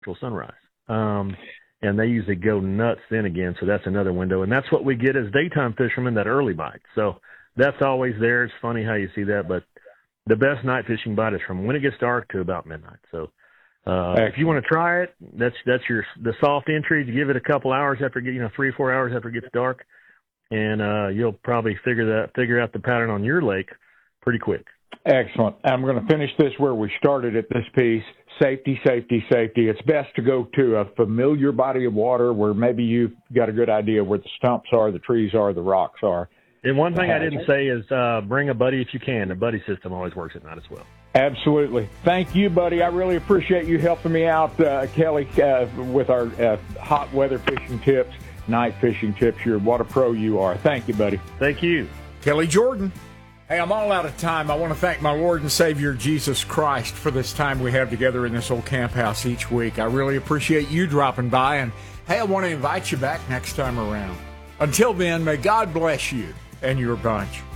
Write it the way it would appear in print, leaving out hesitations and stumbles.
sunrise. And they usually go nuts then again, so that's another window. And that's what we get as daytime fishermen, that early bite. So that's always there. It's funny how you see that, but the best night fishing bite is from when it gets dark to about midnight. So if you want to try it, that's the soft entry. You give it a couple hours after 3 or 4 hours after it gets dark, and you'll probably figure out the pattern on your lake pretty quick. Excellent. I'm going to finish this where we started at this piece. Safety, safety, safety. It's best to go to a familiar body of water where maybe you've got a good idea where the stumps are, the trees are, the rocks are. And one thing I didn't say is bring a buddy if you can. The buddy system always works at night as well. Absolutely. Thank you, buddy. I really appreciate you helping me out, Kelly, with our hot weather fishing tips, night fishing tips. What a pro you are. Thank you, buddy. Thank you. Kelly Jordan. Hey, I'm all out of time. I want to thank my Lord and Savior, Jesus Christ, for this time we have together in this old camp house each week. I really appreciate you dropping by. And, hey, I want to invite you back next time around. Until then, may God bless you and your bunch.